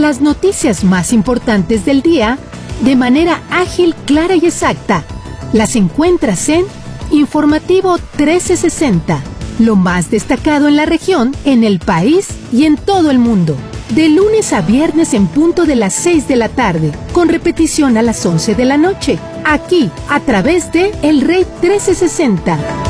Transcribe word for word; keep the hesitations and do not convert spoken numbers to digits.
Las noticias más importantes del día, de manera ágil, clara y exacta, las encuentras en Informativo trece sesenta. Lo más destacado en la región, en el país y en todo el mundo. De lunes a viernes en punto de las seis de la tarde, con repetición a las once de la noche. Aquí, a través de El Rey trece sesenta.